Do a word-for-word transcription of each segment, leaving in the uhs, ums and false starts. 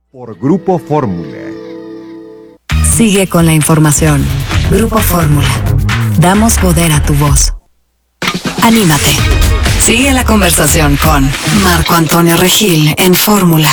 Por Grupo Fórmula. Sigue con la información. Grupo Fórmula. Damos poder a tu voz. Anímate. Sigue la conversación con Marco Antonio Regil en Fórmula.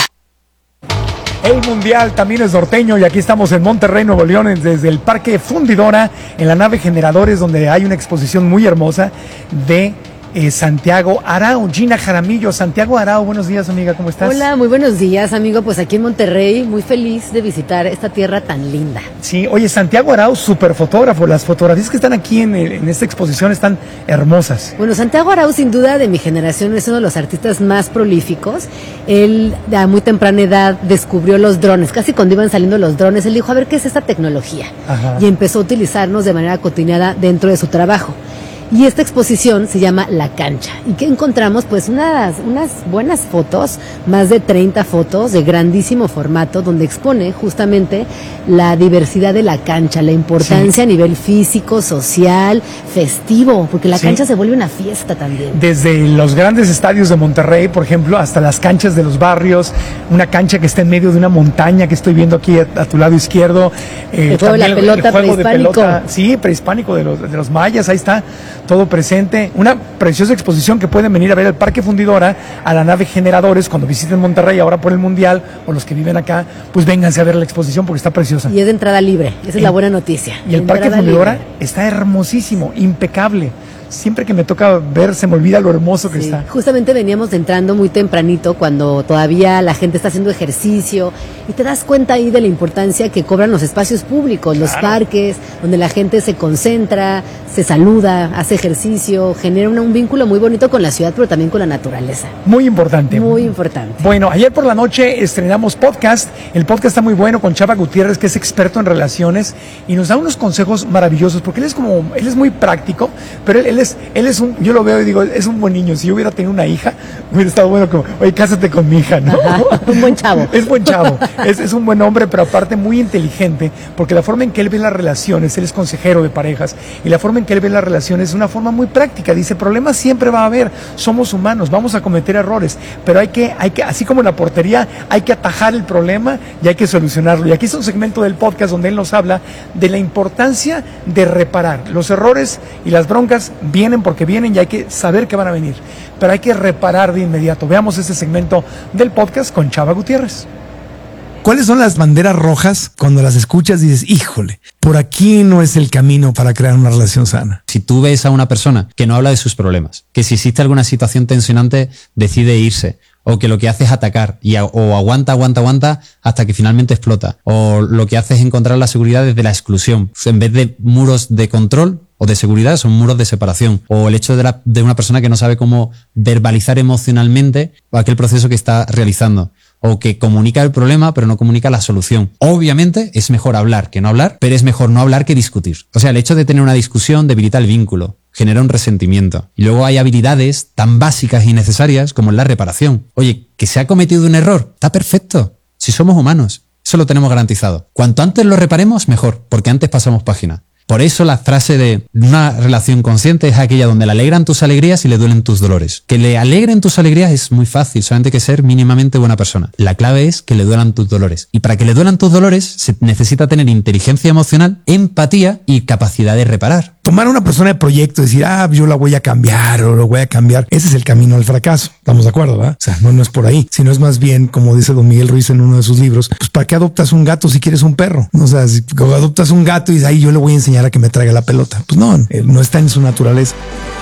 El Mundial también es norteño y aquí estamos en Monterrey, Nuevo León, desde el Parque Fundidora, en la nave Generadores, donde hay una exposición muy hermosa de eh, Santiago Arau. Gina Jaramillo. Santiago Arau, buenos días, amiga, ¿cómo estás? Hola, muy buenos días, amigo. Pues aquí en Monterrey, muy feliz de visitar esta tierra tan linda. Sí, oye, Santiago Arau, súper fotógrafo. Las fotografías que están aquí en, en esta exposición están hermosas. Bueno, Santiago Arau, sin duda, de mi generación, es uno de los artistas más prolíficos. Él, a muy temprana edad, descubrió los drones. Casi cuando iban saliendo los drones, él dijo, a ver, ¿qué es esta tecnología? Ajá. Y empezó a utilizarnos de manera cotidiana dentro de su trabajo. Y esta exposición se llama La Cancha. ¿Y qué encontramos? Pues unas, unas buenas fotos, más de treinta fotos de grandísimo formato, donde expone justamente la diversidad de la cancha, la importancia sí. a nivel físico, social, festivo, porque la sí. cancha se vuelve una fiesta también. Desde los grandes estadios de Monterrey, por ejemplo, hasta las canchas de los barrios, una cancha que está en medio de una montaña que estoy viendo aquí a, a tu lado izquierdo. Eh, el juego de la pelota el juego prehispánico. De pelota, sí, prehispánico de los, de los mayas, ahí está. Todo presente, una preciosa exposición que pueden venir a ver al Parque Fundidora, a la nave Generadores, cuando visiten Monterrey ahora por el Mundial, o los que viven acá, pues vénganse a ver la exposición porque está preciosa. Y es de entrada libre, esa es y, la buena noticia. Y el Parque Fundidora libre. Está hermosísimo, impecable. Siempre que me toca ver se me olvida lo hermoso que sí, está. Justamente veníamos entrando muy tempranito cuando todavía la gente está haciendo ejercicio y te das cuenta ahí de la importancia que cobran los espacios públicos, claro. los parques, donde la gente se concentra, se saluda, hace ejercicio, genera una, un vínculo muy bonito con la ciudad, pero también con la naturaleza. Muy importante. Muy importante. Bueno, ayer por la noche estrenamos podcast. El podcast está muy bueno con Chava Gutiérrez, que es experto en relaciones y nos da unos consejos maravillosos, porque él es como, él es muy práctico, pero él, él es Él es un, yo lo veo y digo, es un buen niño. Si yo hubiera tenido una hija, hubiera estado bueno como, oye, cásate con mi hija, ¿no? Ajá, un buen chavo. Es buen chavo, es, es un buen hombre, pero aparte muy inteligente, porque la forma en que él ve las relaciones, él es consejero de parejas, y la forma en que él ve las relaciones es una forma muy práctica. Dice, problemas siempre va a haber, somos humanos, vamos a cometer errores, pero hay que, hay que, así como en la portería, hay que atajar el problema y hay que solucionarlo. Y aquí es un segmento del podcast donde él nos habla de la importancia de reparar. Los errores y las broncas vienen porque vienen y hay que saber que van a venir, pero hay que reparar de inmediato. Veamos este segmento del podcast con Chava Gutiérrez. ¿Cuáles son las banderas rojas cuando las escuchas y dices, híjole, por aquí no es el camino para crear una relación sana? Si tú ves a una persona que no habla de sus problemas, que si existe alguna situación tensionante decide irse, o que lo que hace es atacar y a, o aguanta, aguanta, aguanta hasta que finalmente explota, o lo que hace es encontrar la seguridad desde la exclusión, en vez de muros de control o de seguridad, son muros de separación, o el hecho de, la, de una persona que no sabe cómo verbalizar emocionalmente aquel proceso que está realizando, o que comunica el problema pero no comunica la solución. Obviamente es mejor hablar que no hablar, pero es mejor no hablar que discutir. O sea, el hecho de tener una discusión debilita el vínculo, genera un resentimiento. Y luego hay habilidades tan básicas y necesarias como la reparación. Oye, que se ha cometido un error, está perfecto. Si somos humanos, eso lo tenemos garantizado. Cuanto antes lo reparemos, mejor, porque antes pasamos página. Por eso la frase de una relación consciente es aquella donde le alegran tus alegrías y le duelen tus dolores. Que le alegren tus alegrías es muy fácil, solamente hay que ser mínimamente buena persona. La clave es que le duelan tus dolores. Y para que le duelan tus dolores se necesita tener inteligencia emocional, empatía y capacidad de reparar. Tomar a una persona de proyecto y decir, ah, yo la voy a cambiar o lo voy a cambiar, ese es el camino al fracaso. Estamos de acuerdo, ¿verdad? O sea, no, no es por ahí, sino es más bien, como dice don Miguel Ruiz en uno de sus libros, pues ¿para qué adoptas un gato si quieres un perro? O sea, si adoptas un gato y dices, ahí yo le voy a enseñar a que me traiga la pelota. Pues no, no está en su naturaleza.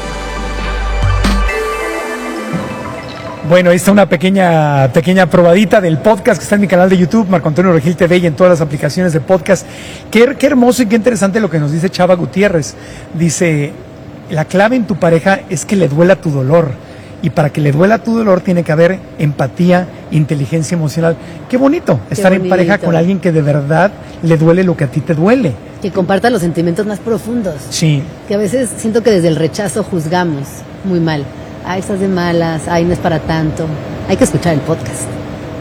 Bueno, ahí está una pequeña, pequeña probadita del podcast que está en mi canal de YouTube, Marco Antonio Regil T V, y en todas las aplicaciones de podcast. Qué, qué hermoso y qué interesante lo que nos dice Chava Gutiérrez. Dice, la clave en tu pareja es que le duela tu dolor. Y para que le duela tu dolor tiene que haber empatía, inteligencia emocional. Qué bonito Qué estar bonito. en pareja con alguien que de verdad le duele lo que a ti te duele. Que comparta los sentimientos más profundos. Sí. Que a veces siento que desde el rechazo juzgamos muy mal. Ay, estás de malas, ay, no es para tanto. Hay que escuchar el podcast.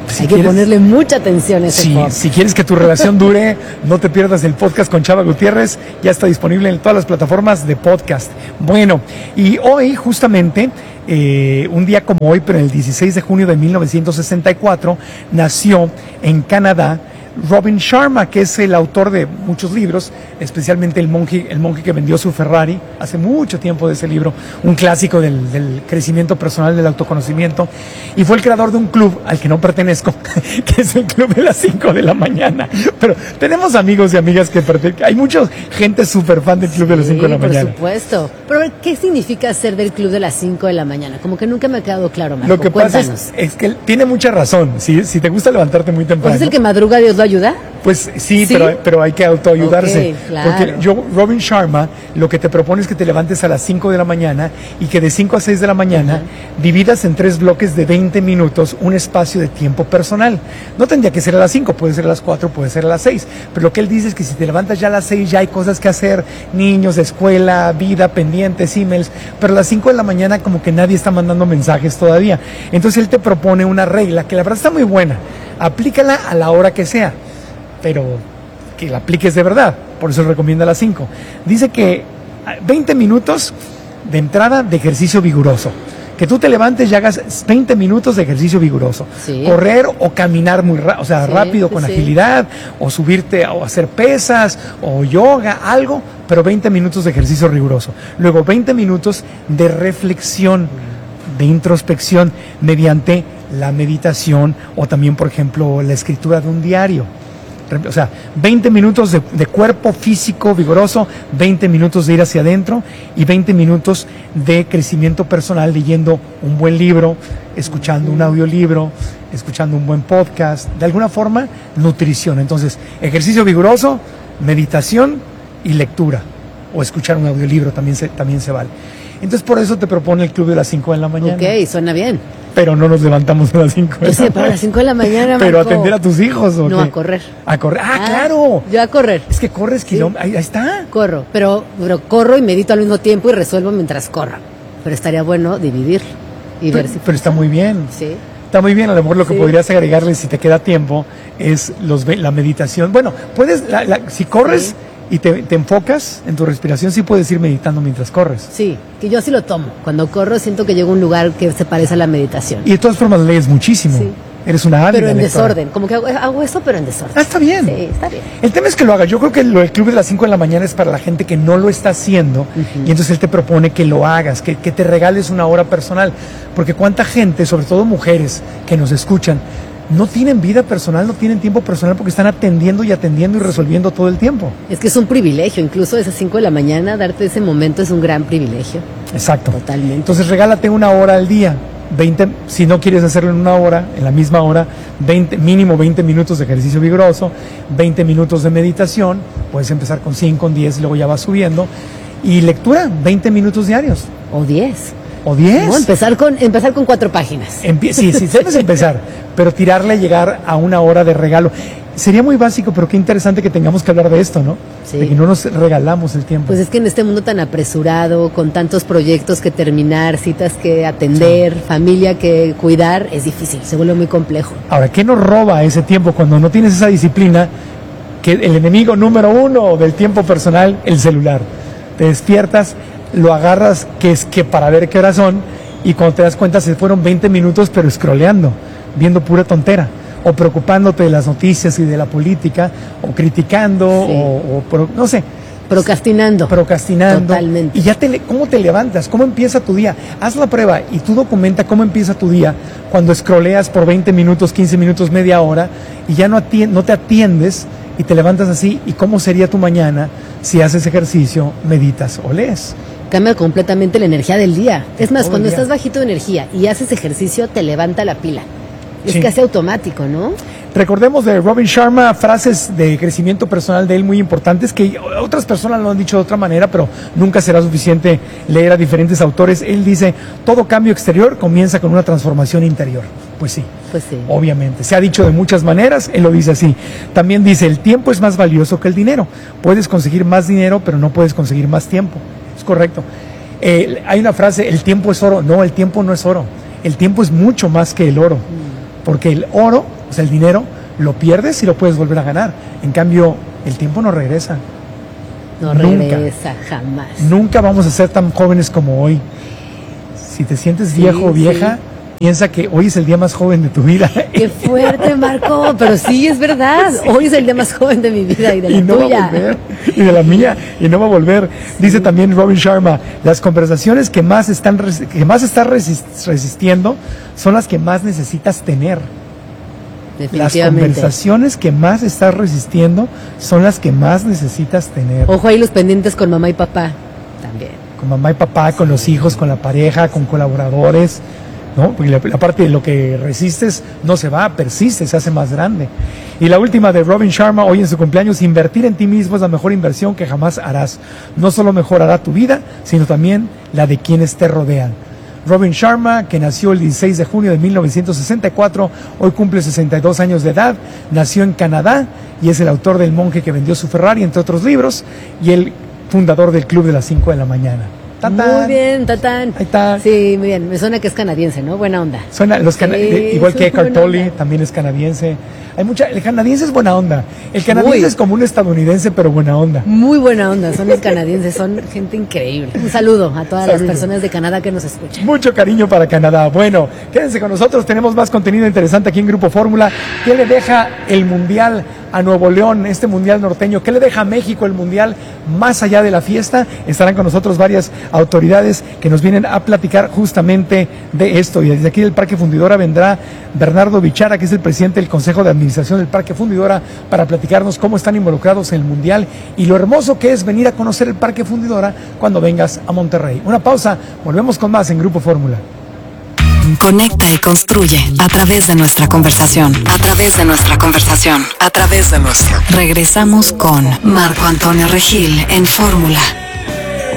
Si Hay que quieres, ponerle mucha atención a ese sí, podcast. si quieres que tu relación dure, no te pierdas el podcast con Chava Gutiérrez. Ya está disponible en todas las plataformas de podcast. Bueno, y hoy justamente, eh, un día como hoy, pero el dieciséis de junio de mil novecientos sesenta y cuatro, nació en Canadá Robin Sharma, que es el autor de muchos libros, especialmente El monje, el monje que vendió su Ferrari, hace mucho tiempo de ese libro, un clásico del, del crecimiento personal, del autoconocimiento, y fue el creador de un club al que no pertenezco, que es el club de las cinco de la mañana. Pero tenemos amigos y amigas que pertenecen, hay mucha gente súper fan del club sí, de las cinco de la mañana. Por supuesto. Pero ¿qué significa ser del club de las cinco de la mañana? Como que nunca me ha quedado claro, Marco. Lo que Cuéntanos. pasa es, es que tiene mucha razón. Si, si te gusta levantarte muy temprano. ¿Pues es el que madruga, Dios lo ayuda? Pues sí, ¿Sí? Pero, pero hay que autoayudarse. Okay, claro. Porque yo, Robin Sharma, lo que te propone es que te levantes a las cinco de la mañana y que de cinco a seis de la mañana uh-huh. dividas en tres bloques de veinte minutos un espacio de tiempo personal. No tendría que ser a las cinco, puede ser a las cuatro, puede ser a las seis. Pero lo que él dice es que si te levantas ya a las seis, ya hay cosas que hacer, niños, escuela, vida, pendientes, emails. Pero a las cinco de la mañana como que nadie está mandando mensajes todavía. Entonces él te propone una regla que la verdad está muy buena. Aplícala a la hora que sea, pero que la apliques de verdad. Por eso recomienda las cinco. Dice que veinte minutos de entrada de ejercicio vigoroso. Que tú te levantes y hagas veinte minutos de ejercicio vigoroso. Sí. Correr o caminar muy rápido, o sea, sí, rápido, con sí. agilidad, o subirte o hacer pesas, o yoga, algo, pero veinte minutos de ejercicio riguroso. Luego veinte minutos de reflexión, de introspección, mediante la meditación o también, por ejemplo, la escritura de un diario. O sea, veinte minutos de, de cuerpo físico vigoroso, veinte minutos de ir hacia adentro y veinte minutos de crecimiento personal leyendo un buen libro, escuchando un audiolibro, escuchando un buen podcast, de alguna forma, nutrición. Entonces, ejercicio vigoroso, meditación y lectura, o escuchar un audiolibro también se, también se vale. Entonces, por eso te propone el club de las cinco de la mañana. Ok, suena bien. Pero no nos levantamos a las cinco de la mañana. Sí, para las cinco de la mañana, Marco. Pero atender a tus hijos, ¿o No, qué? a correr. A correr. Ah, ah, claro. Yo a correr. Es que corres sí. kilómetros. Ahí, ahí está. Corro, pero, pero corro y medito al mismo tiempo y resuelvo mientras corro. Pero estaría bueno dividir y pero, ver si... Pero está muy bien. Sí. Está muy bien, a lo mejor lo que sí. podrías agregarle si te queda tiempo es los la meditación. Bueno, puedes, la, la, si corres... Sí. Y te, te enfocas en tu respiración, sí puedes ir meditando mientras corres. Sí, que yo así lo tomo. Cuando corro siento que llego a un lugar que se parece a la meditación. Y de todas formas lees muchísimo. Sí. Eres una ávida Pero en lectora. desorden, como que hago, hago eso, pero en desorden. Ah, está bien. Sí, está bien. El tema es que lo hagas. Yo creo que lo del club de las cinco de la mañana es para la gente que no lo está haciendo. Uh-huh. Y entonces él te propone que lo hagas, que, que te regales una hora personal. Porque cuánta gente, sobre todo mujeres que nos escuchan, no tienen vida personal, no tienen tiempo personal porque están atendiendo y atendiendo y resolviendo todo el tiempo. Es que es un privilegio, incluso a esas cinco de la mañana, darte ese momento es un gran privilegio. Exacto. Totalmente. Entonces regálate una hora al día, veinte, si no quieres hacerlo en una hora, en la misma hora, veinte, mínimo veinte minutos de ejercicio vigoroso, veinte minutos de meditación, puedes empezar con cinco, con diez, luego ya vas subiendo, y lectura, veinte minutos diarios. O diez. ¿O diez? No, empezar con, empezar con cuatro páginas. Empie- sí, sí, debes empezar, pero tirarle llegar a una hora de regalo. Sería muy básico, pero qué interesante que tengamos que hablar de esto, ¿no? Sí. De que no nos regalamos el tiempo. Pues es que en este mundo tan apresurado, con tantos proyectos que terminar, citas que atender, sí. familia que cuidar, es difícil, se vuelve muy complejo. Ahora, ¿qué nos roba ese tiempo cuando no tienes esa disciplina? Que el enemigo número uno del tiempo personal, el celular. Te despiertas, lo agarras, que es que para ver qué horas son, y cuando te das cuenta se fueron veinte minutos, pero scrolleando, viendo pura tontera, o preocupándote de las noticias y de la política, o criticando, sí. o, o pro, no sé. Procrastinando. Procrastinando. Totalmente. Y ya te, ¿cómo te levantas? ¿Cómo empieza tu día? Haz la prueba y tú documenta cómo empieza tu día cuando scrolleas por veinte minutos, quince minutos, media hora, y ya no, atien, no te atiendes y te levantas así. ¿Y cómo sería tu mañana si haces ejercicio, meditas o lees? Cambia completamente la energía del día. Es más, Todo cuando el día. estás bajito de energía y haces ejercicio, te levanta la pila. Es Sí. casi automático, ¿no? Recordemos de Robin Sharma frases de crecimiento personal de él muy importantes que otras personas lo han dicho de otra manera, pero nunca será suficiente leer a diferentes autores. Él dice, todo cambio exterior comienza con una transformación interior. Pues sí, Pues sí. obviamente. Se ha dicho de muchas maneras, él lo dice así. También dice, el tiempo es más valioso que el dinero. Puedes conseguir más dinero, pero no puedes conseguir más tiempo. Es correcto. Eh, hay una frase, el tiempo es oro. No, el tiempo no es oro. El tiempo es mucho más que el oro. Porque el oro, o sea, el dinero, lo pierdes y lo puedes volver a ganar. En cambio, el tiempo no regresa. No Nunca. regresa jamás. Nunca vamos a ser tan jóvenes como hoy. Si te sientes Sí, viejo o vieja, sí. piensa que hoy es el día más joven de tu vida. Qué fuerte, Marco, pero sí, es verdad. Sí. Hoy es el día más joven de mi vida y de la y no tuya. Va a volver, y de la mía, y no va a volver. Sí. Dice también Robin Sharma, las conversaciones que más están que más estás resistiendo son las que más necesitas tener. Las conversaciones que más estás resistiendo son las que más necesitas tener. Ojo ahí los pendientes con mamá y papá también. Con mamá y papá, con los hijos, con la pareja, con colaboradores, ¿no? Porque la, la parte de lo que resistes no se va, persiste, se hace más grande. Y la última de Robin Sharma, hoy en su cumpleaños, invertir en ti mismo es la mejor inversión que jamás harás. No solo mejorará tu vida, sino también la de quienes te rodean. Robin Sharma, que nació el dieciséis de junio de mil novecientos sesenta y cuatro, hoy cumple sesenta y dos años de edad, nació en Canadá y es el autor del Monje que vendió su Ferrari, entre otros libros, y el fundador del Club de las cinco de la mañana. ¡Tatán! Muy bien, tatán. Ahí está. Sí, muy bien. Me suena que es canadiense, ¿no? Buena onda. Suena, los cana- sí, igual que Eckhart Tolle, también es canadiense. Hay mucha, el canadiense es buena onda. El canadiense muy, es como un estadounidense, pero buena onda. Muy buena onda, son los canadienses, son gente increíble. Un saludo a todas saludo. las personas de Canadá que nos escuchan. Mucho cariño para Canadá. Bueno, quédense con nosotros, tenemos más contenido interesante aquí en Grupo Fórmula. ¿Qué le deja el Mundial a Nuevo León, este Mundial norteño? ¿Qué le deja a México el Mundial más allá de la fiesta? Estarán con nosotros varias autoridades que nos vienen a platicar justamente de esto. Y desde aquí del Parque Fundidora vendrá Bernardo Bichara, que es el presidente del Consejo de Administración del Parque Fundidora, para platicarnos cómo están involucrados en el Mundial y lo hermoso que es venir a conocer el Parque Fundidora cuando vengas a Monterrey. Una pausa, volvemos con más en Grupo Fórmula. Conecta y construye a través de nuestra conversación. A través de nuestra conversación. A través de nuestra. Regresamos con Marco Antonio Regil en Fórmula.